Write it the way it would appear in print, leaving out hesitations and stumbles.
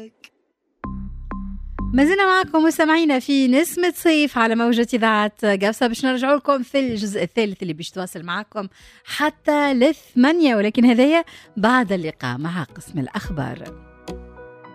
ما زلنا معكم مستمعينا في نسمة صيف على موجة إذاعة قفصة، باش نرجع لكم في الجزء الثالث اللي باش تواصل معكم حتى 8، ولكن هذايا بعد اللقاء مع قسم الأخبار.